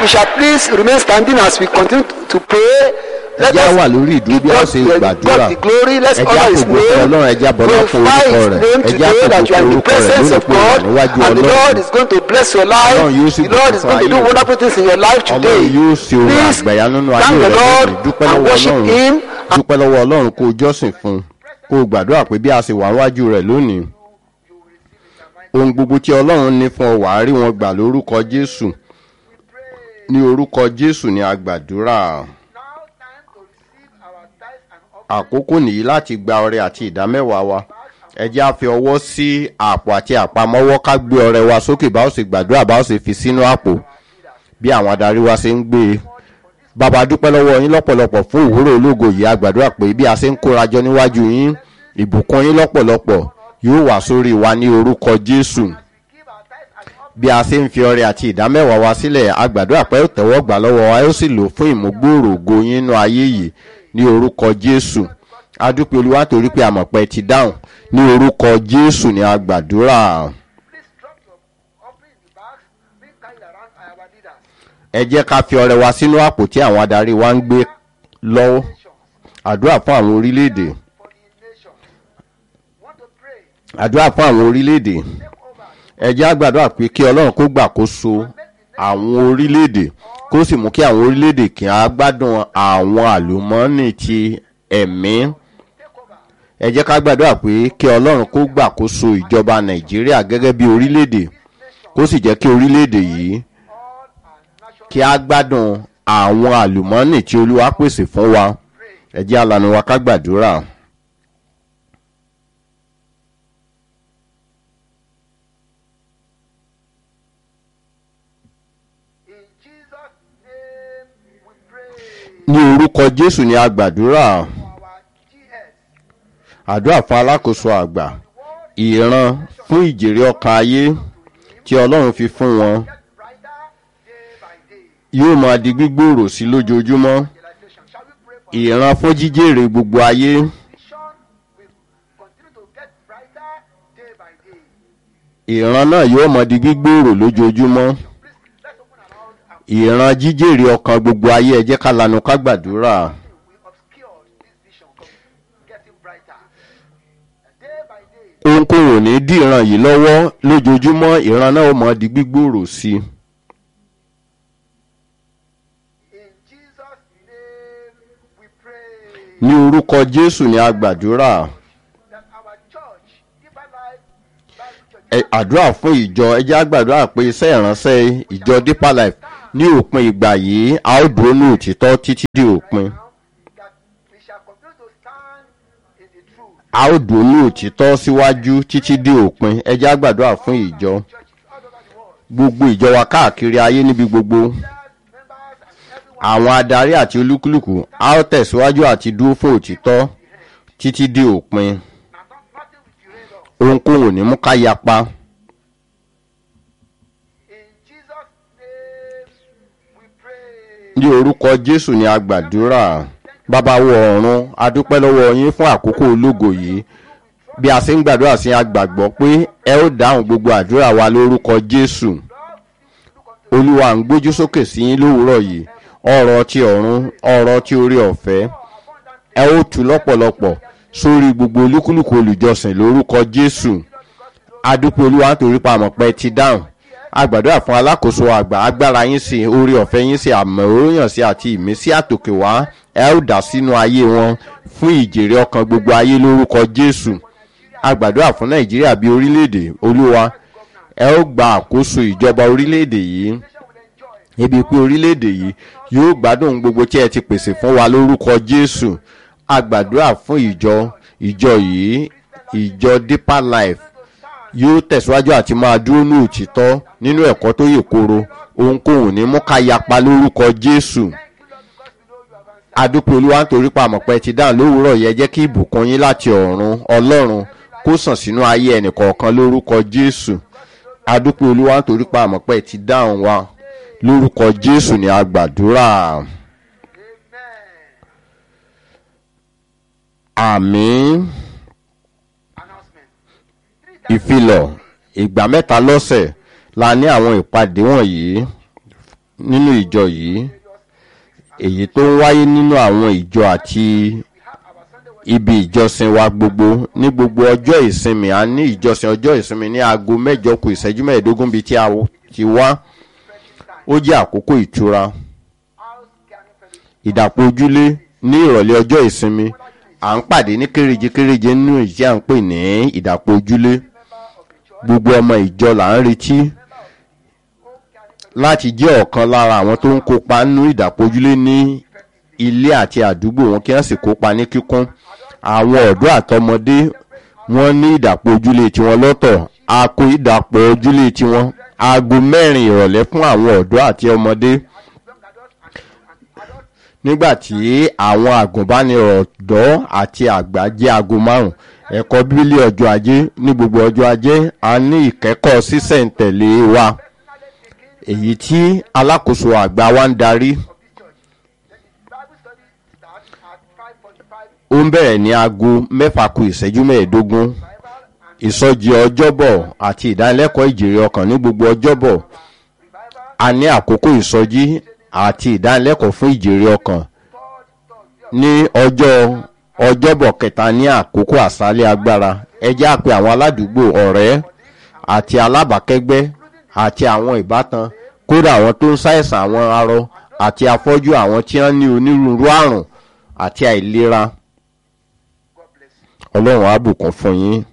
we shall please remain standing as we continue to pray. Let ẹjẹ́ wà us lórí ìdúró bí a ṣe gbàdúrà God the glory. Let's ẹjẹ́ honor His àkókò fún name. ọlọ́run ẹjẹ́ àbọ̀lá fún Glorify orúkọ His rẹ̀ name ẹjẹ́ today that you àkókò are fún in the orúkọ rẹ̀ presence lórí of pé God, níwájú and the Lord ọlọ́run is going to bless your life. Ọlọ́run yóò sì The Lord is bùkún going to ayé do rẹ. wonderful things in your life today. ọlọ́run yóò ṣe ohun Please àgbàyà nínú ayé thank the rẹ Lord lónìí dúpẹ́ and lọ́wọ́ worship ọlọ́run Him. dúpẹ́ lọ́wọ́ ọlọ́run kó o jọ́sìn fún un kó o gbàdúrà pé bí a ṣe wà níwájú rẹ̀ lónìí ohun gbogbo tí ọlọ́run ní fún ọ wàá rí wọn gbà lórúkọ Jésù ní orúkọ Jésù ni a gbàdúrà. Àkókò nìyí láti gba ọrẹ àti ìdámẹ́wàá wa ẹ jẹ́ á fi ọwọ́ sí àpò àti àpamọ́wọ́ ká gbé ọrẹ wa sókè bá ó sì gbàdúrà bá ó sì fi sínú àpò bí àwọn adarí wa ṣe ń gbé e. Bàbá dúpẹ́ lọ́wọ́ yín lọ́pọ̀lọpọ̀ fún òwúrọ̀ ológo yìí a gbàdúrà pé bí a ṣe ń kórajọ níwájú yín ìbùkún yín lọ́pọ̀lọpọ̀ yóò wà sórí wa ní orúkọ Jésù. Bí a ṣe ń fi ọrẹ àti ìdámẹ́wàá wa sílẹ̀ a gbàdúrà pé ó tẹ́wọ́ gbà lọ́wọ́ wa ó sì lò fún ìmúgbòòrò ògo yín nínú ayé yìí ní orúkọ Jésù. A dúpẹ́ Olúwa torí pé àmọ̀pẹ́ ti dáhùn ní orúkọ Jésù ni a gbàdúrà. Ẹ jẹ́ ká fi ọrẹ wa sínú àpò tí àwọn adarí wa ń gbé lọ́wọ́. Àdúrà fún àwọn orílẹ̀-èdè. Àdúrà fún àwọn orílẹ̀-èdè. Ẹ jẹ́ á gbàdúrà pé kí Ọlọ́run kó gbàkóso àwọn orílẹ̀-èdè kó sì mú kí àwọn orílẹ̀-èdè kí á gbádùn àwọn àlùmọ́ọ́nì ti ẹ̀mí. Ẹ jẹ́ ká gbàdúrà pé kí Ọlọ́run kó gbàkóso ìjọba Nàìjíríà gẹ́gẹ́ bí orílẹ̀-èdè kó sì jẹ́ kí orílẹ̀-èdè yìí kí á gbádùn àwọn àlùmọ́ọ́nì tí Olúwa pèsè fún wa. Ẹ jẹ́ á lanu wa ká gbàdúrà. Ní orúkọ Jésù ni a gbàdúrà. Àdúrà fún alákòóso àgbà ìran fún ìjèrè ọkàn ayé tí Ọlọ́run fi fún wọn yóò máa di gbígbòòrò sí lójoojúmọ́. Ìran fún jíjèrè gbogbo ayé. Ìran náà yóò máa di gbígbòòrò lójoojúmọ́. Ìran jíjèrè ọkàn gbogbo ayé ẹ jẹ́ ká lanu ká gbàdúrà. Ohunkóhun ò ní dí ìran yìí lọ́wọ́ lójoojúmọ́ ìran náà ó máa di gbígbòòrò sí. Ní orúkọ Jésù ni a gbàdúrà. Àdúrà fún ìjọ ẹ jẹ́ á gbàdúrà pé iṣẹ́ ìránṣẹ́ ìjọ Deeper Life ní òpin ìgbà yìí a ó dúró ní òtítọ́ títí dé òpin. A ó dúró ní òtítọ́ síwájú títí dé òpin. Ẹ jẹ́ á gbàdúrà fún ìjọ gbogbo ìjọ wa káàkiri ayé níbi gbogbo. Àwọn adarí àti olúkúlùkù a ó tẹ̀síwájú àti dúró fún òtítọ́ títí dé òpin. Ohunkóhun ò ní mú ká yapa. Ní orúkọ Jésù ni a gbàdúrà. Bàbá wo ọ̀run a dúpẹ́ lọ́wọ́ yín fún àkókò ológo yìí. Bí a ṣe ń gbàdúrà sí a gbàgbọ́ pé ẹ ó dáhùn gbogbo àdúrà wa lórúkọ Jésù. Olúwa ń gbójú sókè sí yín lówùúrọ̀ yìí. Ọ̀rọ̀ ti ọ̀run ọ̀rọ̀ ti orí ọ̀fẹ́ ẹ ó tú lọ́pọ̀lọpọ̀ sórí gbogbo olúkúlùkù olùjọsìn lórúkọ Jésù. A dúpẹ́ Olúwa nítorí pa àmọ̀pẹ́ ti dáhùn. A gbàdúrà fún alákòóso àgbà agbára yín sí orí ọ̀fẹ́ yín sí àmọ́ òróyàn sí àti ìmísí àtòkè wá ẹ ó dà sínú ayé wọn fún ìjèrè ọkàn gbogbo ayé lórúkọ Jésù. A gbàdúrà fún Nàìjíríà bí orílẹ̀-èdè Olúwa ẹ ó gba àkóso ìjọba orílẹ̀-èdè yìí ebi pé orílẹ̀-èdè yìí yóò gbádùn gbogbo tí ẹ ti pèsè fún wa lórúkọ Jésù. A gbàdúrà fún ìjọ yìí ìjọ Deeper Life yóò tẹ̀síwájú àti máa dúró ní òtítọ́ nínú ẹ̀kọ́ tó yè koro. Ohunkóhun ní mú ká yapa lórúkọ Jésù. A dúpẹ́ Olúwa nítorí pa àmọ̀pẹ́ ti dáhùn lówùúrọ̀ yẹ jẹ́ kí ìbùkún yín láti ọ̀run Ọlọ́run kó sàn sínú ayé ẹnìkọ̀ọ̀kan lórúkọ Jésù. A dúpẹ́ Olúwa nítorí pa àmọ̀pẹ́ ti dáhùn wa lórúkọ Jésù ni a gbàdúrà. Àmín. Ìfilọ̀ ìgbà 3 lọ́sẹ̀ la ní àwọn ìpàdé wọ̀nyí nínú ìjọ yìí, èyí tó ń wáyé nínú àwọn ìjọ àti ibi ìjọsìn wa gbogbo. Ní gbogbo ọjọ́ ìsinmi, a ní ìjọsìn ọjọ́ ìsinmi ní aago 8:15 bí tí a ti wá. Ó jẹ́ àkókò ìtura. Ìdàpọ̀ ojúlé ní ìrọ̀lẹ́ ọjọ́ ìsinmi, à ń pàdé ní kéréje nínú ìjẹ́ à ń pè ní ìdàpọ̀ ojúlé. Gbogbo ọmọ ìjọ là ń retí láti jẹ́ ọ̀kan lára àwọn tó ń kópa nínú ìdàpọ̀ ojúlé ní ilé àti àdúgbò wọn, kí wọ́n sì kópa ní kíkún. Àwọn ọ̀dọ́ àtọmọdé wọ́n ní ìdàpọ̀ ojúlé tiwọn lọ́tọ̀. A kó ìdàpọ̀ ojúlé tiwọn aago 4 ìrọ̀lẹ́ fún àwọn ọ̀dọ́ àti ọmọdé, nígbàtí àwọn àgùnbánirọ̀ ọ̀dọ́ àti àgbà jẹ́ aago 5. Ẹ̀kọ́ bíbélì ọjọ́ ajé, ní gbogbo ọjọ́ ajé a ní ìkẹ́kọ̀ọ́ sísẹ̀ntẹ̀lé wa, èyí tí alákòóso àgbà wa ń darí. Ó ń bẹ̀rẹ̀ ní aago 6:15. Ìsọjí ọjọ́bọ̀ àti ìdánilẹ́kọ̀ọ́ ìjèrè ọkàn ní gbogbo ọjọ́bọ̀. A ní àkókò ìsọjí àti ìdánilẹ́kọ̀ọ́ fún ìjèrè ọkàn ní ọjọ́bọ̀ kẹta ní àkókò àṣálẹ́ agbára. Ẹ jẹ́ á pe àwọn aládùúgbò, ọ̀rẹ́ àti alábàákẹ́gbẹ́ àti àwọn ìbátan, kódà àwọn tó ń ṣàìsàn, àwọn arọ àti afọ́jú, àwọn tí wọ́n ní onírúurú àrùn àti àìlera. Ọlọ́run á bùkún fún yín.